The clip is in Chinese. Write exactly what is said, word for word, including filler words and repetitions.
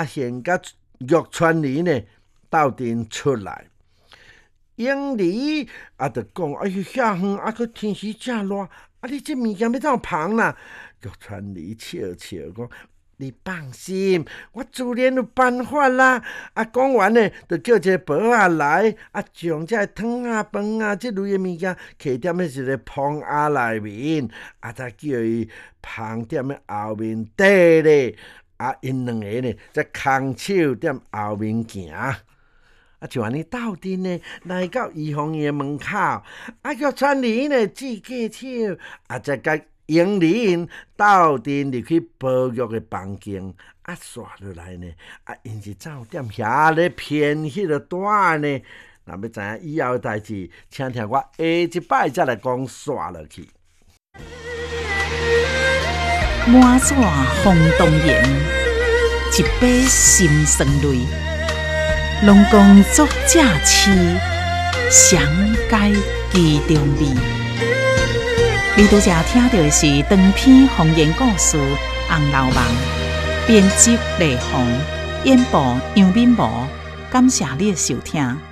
啊现甲玉川里呢斗阵出来。英里啊，就讲哎呦遐远，啊个天时正热，啊你这物件要怎芳啦？玉川里笑笑讲。你放心，我自然有办法啦！啊，讲完呢，就叫一个保仔来，啊，将这汤啊、饭啊这类的物件，摕踮咧一个棚仔内面，啊，再叫伊放踮咧后面底咧，啊，因两个呢，则空手踮后面行。啊，就安尼斗阵呢，来到御房的门口，啊，玉川里呢，自过手，啊，再甲。英莲斗阵入去宝玉的房间，啊，刷落来呢，啊，因是走踮遐咧骗迄个单呢。若要知影以后的代志，请听我下一摆再来讲刷落去。 满纸风动言，一杯心酸泪。龙宫作正痴，详解其中味。你拄则听到的是长篇方言故事《红楼梦》，编辑雷鸿，演播杨敏模。感谢你的收听。